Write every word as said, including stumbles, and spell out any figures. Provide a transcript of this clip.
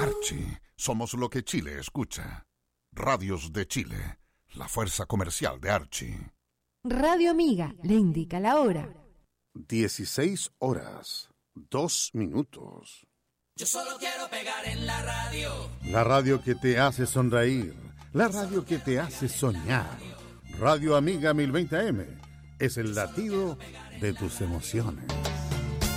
Archie, somos lo que Chile escucha. Radios de Chile, la fuerza comercial de Archie. Radio Amiga le indica la hora. dieciséis horas, dos minutos. Yo solo quiero pegar en la radio. La radio que te hace sonreír, la radio que te hace soñar. Radio Amiga mil veinte A M es el latido de tus emociones.